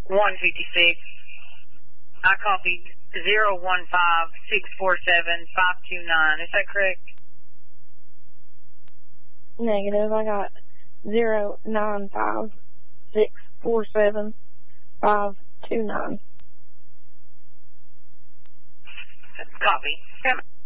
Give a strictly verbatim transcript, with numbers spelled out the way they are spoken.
one fifty-six. I copied zero one five six four seven five two nine. Is that correct? Negative. I got zero nine five six four seven five two nine. Copy.